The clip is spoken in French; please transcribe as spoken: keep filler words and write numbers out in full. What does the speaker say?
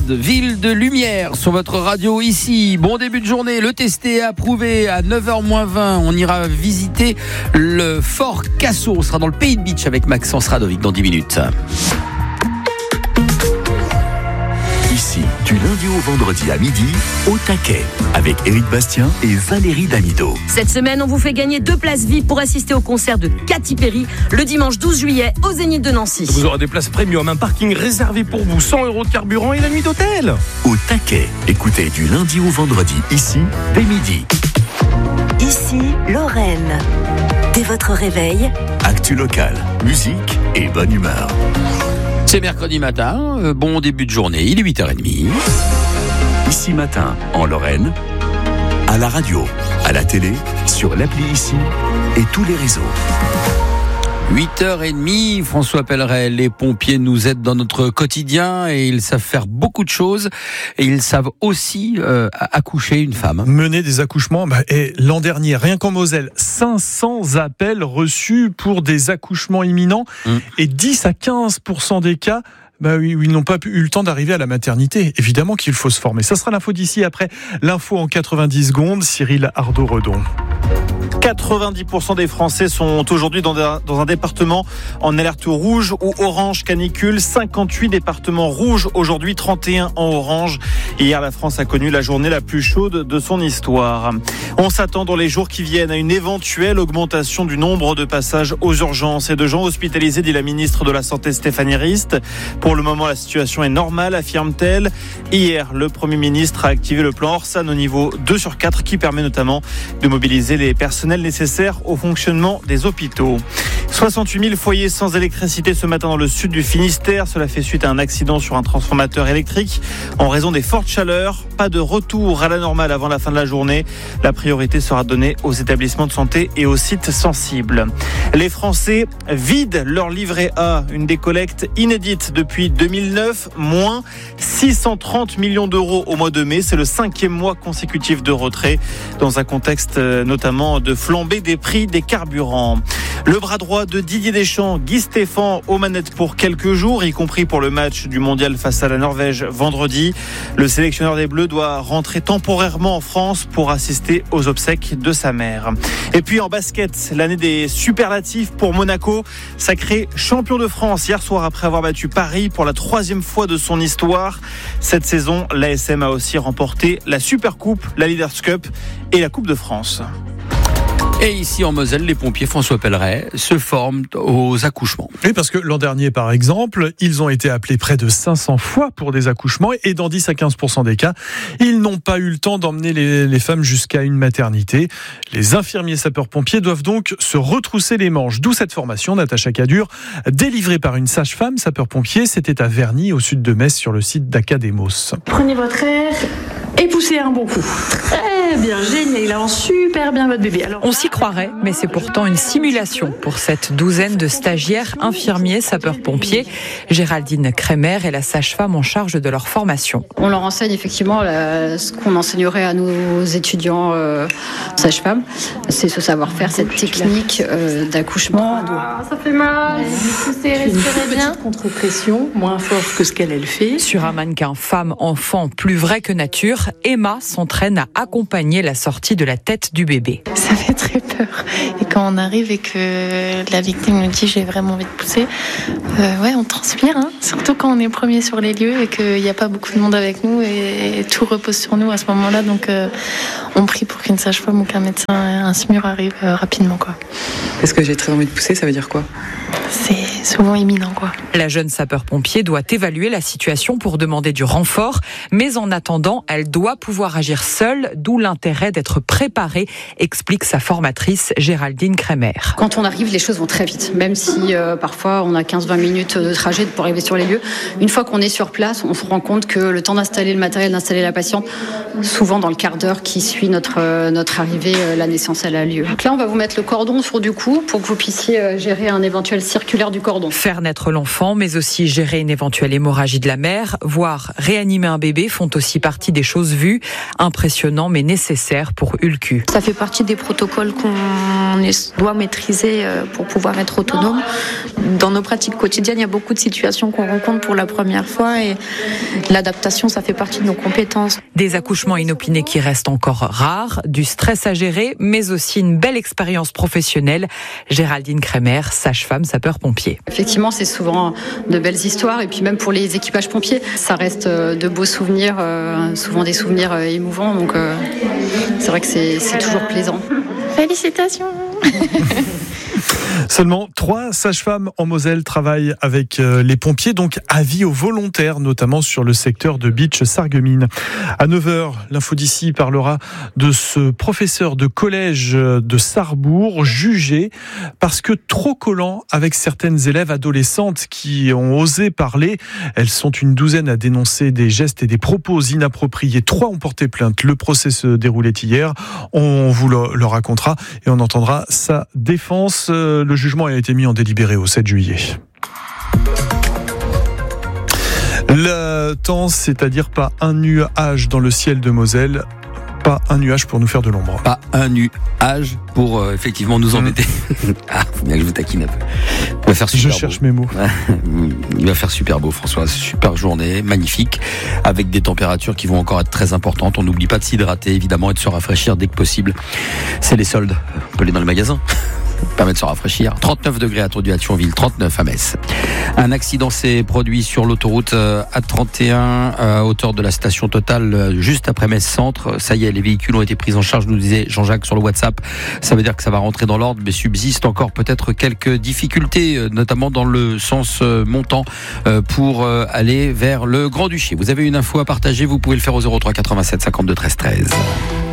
ville de lumière sur votre radio ici. Bon début de journée, le testé est approuvé à neuf heures moins vingt. On ira visiter le fort Cassot. On sera dans le Pays de Beach avec Maxence Radovic dans dix minutes. Ici, du lundi au vendredi à midi, au taquet, avec Éric Bastien et Valérie Damido. Cette semaine, on vous fait gagner deux places V I P pour assister au concert de Katy Perry le dimanche douze juillet au Zénith de Nancy. Vous aurez des places premium, un parking réservé pour vous, cent euros de carburant et la nuit d'hôtel. Au taquet, écoutez du lundi au vendredi, ici, dès midi. Ici, Lorraine. Dès votre réveil, Actu locale, musique et bonne humeur. C'est mercredi matin, euh, bon début de journée, il est huit heures trente. Ici matin, en Lorraine, à la radio, à la télé, sur l'appli Ici et tous les réseaux. huit heures trente, François Pelleret, les pompiers nous aident dans notre quotidien et ils savent faire beaucoup de choses et ils savent aussi euh, accoucher une femme. Mener des accouchements, bah, et l'an dernier, rien qu'en Moselle, cinq cents appels reçus pour des accouchements imminents mmh. et dix à quinze pour cent des cas bah oui, ils n'ont pas eu le temps d'arriver à la maternité. Évidemment qu'il faut se former. Ça sera l'info d'ici après l'info en quatre-vingt-dix secondes. Cyril Ardo-Redon. quatre-vingt-dix pour cent des Français sont aujourd'hui dans un département en alerte rouge ou orange canicule. cinquante-huit départements rouges aujourd'hui, trente et un en orange. Hier, la France a connu la journée la plus chaude de son histoire. On s'attend dans les jours qui viennent à une éventuelle augmentation du nombre de passages aux urgences et de gens hospitalisés, dit la ministre de la Santé Stéphanie Rist. Pour le moment, la situation est normale, affirme-t-elle. Hier, le Premier ministre a activé le plan Orsan au niveau deux sur quatre qui permet notamment de mobiliser les personnels nécessaires au fonctionnement des hôpitaux. soixante-huit mille foyers sans électricité ce matin dans le sud du Finistère. Cela fait suite à un accident sur un transformateur électrique en raison des fortes chaleurs. Pas de retour à la normale avant la fin de la journée. La priorité sera donnée aux établissements de santé et aux sites sensibles. Les Français vident leur livret A, une décollecte inédite depuis deux mille neuf, moins six cent trente millions d'euros au mois de mai. C'est le cinquième mois consécutif de retrait dans un contexte notamment de flambée des prix des carburants. Le bras droit de Didier Deschamps, Guy Stéphane, aux manettes pour quelques jours, y compris pour le match du mondial face à la Norvège vendredi. Le sélectionneur des Bleus doit rentrer temporairement en France pour assister aux obsèques de sa mère. Et puis en basket, l'année des superlatifs pour Monaco, sacré champion de France hier soir après avoir battu Paris pour la troisième fois de son histoire. Cette saison, l'A S M a aussi remporté la Supercoupe, la Leaders Cup et la Coupe de France. Et ici en Moselle, les pompiers François Pelleret se forment aux accouchements. Oui, parce que l'an dernier, par exemple, ils ont été appelés près de cinq cents fois pour des accouchements et dans dix à quinze pour cent des cas, ils n'ont pas eu le temps d'emmener les, les femmes jusqu'à une maternité. Les infirmiers sapeurs-pompiers doivent donc se retrousser les manches. D'où cette formation, Natacha Cadur, délivrée par une sage-femme sapeur-pompier. C'était à Verny, au sud de Metz, sur le site d'Academos. Prenez votre air et poussez un bon coup. Très bien, génial, il avance super bien votre bébé. Alors, on s'y croirait, mais c'est pourtant une simulation pour cette douzaine de stagiaires, infirmiers, sapeurs-pompiers. Géraldine Crémer est la sage-femme en charge de leur formation. On leur enseigne effectivement la, ce qu'on enseignerait à nos étudiants euh, sages-femmes. C'est ce savoir-faire, cette technique euh, d'accouchement. Ah, ça fait mal, poussez, respirez bien. Contre-pression, moins fort que ce qu'elle elle fait. Sur un mannequin femme-enfant plus vrai que nature, Emma s'entraîne à accompagner la sortie de la tête du bébé. Ça fait très peur. Et quand on arrive et que la victime nous dit j'ai vraiment envie de pousser, euh, ouais, on transpire, hein. Surtout quand on est premier sur les lieux et qu'il n'y a pas beaucoup de monde avec nous et, et tout repose sur nous à ce moment-là. Donc euh, on prie pour qu'une sage-femme ou qu'un médecin, un SMUR arrive euh, rapidement, quoi. Est-ce que j'ai très envie de pousser, ça veut dire quoi ? C'est souvent imminent, quoi. La jeune sapeur-pompier doit évaluer la situation pour demander du renfort, mais en attendant, elle doit pouvoir agir seule, d'où l'intérêt d'être préparée, explique sa formatrice Géraldine Crémer. Quand on arrive, les choses vont très vite, même si euh, parfois on a quinze à vingt minutes de trajet pour arriver sur les lieux. Une fois qu'on est sur place, on se rend compte que le temps d'installer le matériel, d'installer la patiente, souvent dans le quart d'heure qui suit notre, euh, notre arrivée, euh, la naissance elle a lieu. Donc là, on va vous mettre le cordon autour du cou pour que vous puissiez euh, gérer un éventuel circulaire du cordon. Faire naître l'enfant, mais aussi gérer une éventuelle hémorragie de la mère, voire réanimer un bébé font aussi partie des choses vues, impressionnant mais nécessaire pour U L C U. Ça fait partie des protocoles qu'on qu'on est, doit maîtriser pour pouvoir être autonome. Dans nos pratiques quotidiennes, il y a beaucoup de situations qu'on rencontre pour la première fois et l'adaptation, ça fait partie de nos compétences. Des accouchements inopinés qui restent encore rares, du stress à gérer, mais aussi une belle expérience professionnelle. Géraldine Kremer, sage-femme, sapeur-pompier. Effectivement, c'est souvent de belles histoires et puis même pour les équipages pompiers, ça reste de beaux souvenirs, euh, souvent des souvenirs euh, émouvants, donc euh, c'est vrai que c'est, c'est toujours plaisant. Félicitations. Seulement trois sages-femmes en Moselle travaillent avec les pompiers, donc avis aux volontaires, notamment sur le secteur de Bitche-Sarreguemines. À neuf heures, l'info d'ici parlera de ce professeur de collège de Sarrebourg jugé parce que trop collant avec certaines élèves adolescentes qui ont osé parler. Elles sont une douzaine à dénoncer des gestes et des propos inappropriés. Trois ont porté plainte. Le procès se déroulait hier. On vous le, le racontera et on entendra sa défense. Le jugement a été mis en délibéré au sept juillet. Le temps, c'est-à-dire pas un nuage dans le ciel de Moselle, pas un nuage pour nous faire de l'ombre. Pas un nuage pour euh, effectivement nous embêter. Mmh. Ah, faut bien que je vous taquine un peu. Il va faire super je beau. cherche mes mots. Il va faire super beau, François. Super journée, magnifique, avec des températures qui vont encore être très importantes. On n'oublie pas de s'hydrater, évidemment, et de se rafraîchir dès que possible. C'est les soldes. On peut aller dans le magasin. Permet de se rafraîchir. trente-neuf degrés à Tondu à Thionville, trente-neuf à Metz. Un accident s'est produit sur l'autoroute A trente et un à hauteur de la station Total juste après Metz Centre. Ça y est, les véhicules ont été pris en charge, nous disait Jean-Jacques sur le WhatsApp. Ça veut dire que ça va rentrer dans l'ordre, mais subsiste encore peut-être quelques difficultés, notamment dans le sens montant pour aller vers le Grand-Duché. Vous avez une info à partager, vous pouvez le faire au zéro trois quatre-vingt-sept cinquante-deux treize treize.